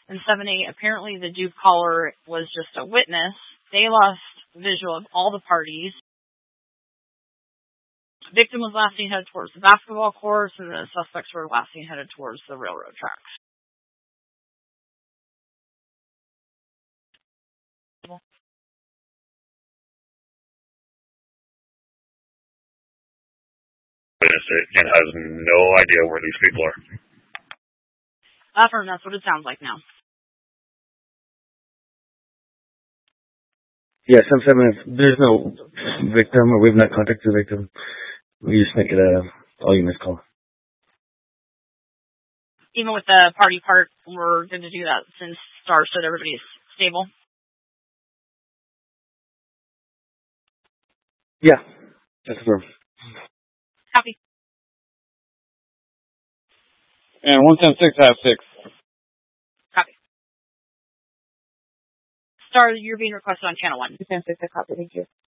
And 7-8, apparently the Duke caller was just a witness. They lost visual of all the parties. The victim was last seen headed towards the basketball courts, and the suspects were last seen headed towards the railroad tracks. Witnessed it and has no idea where these people are. That's what it sounds like now. Yeah, 7-7, there's no victim, or we've not contacted the victim. We just make it a all units call. Even with the party part, we're going to do that since Star said everybody's stable. Yeah, that's confirmed. Copy. And 176 has 6. Copy. Star, you're being requested on channel 1. 176, I copy, thank you.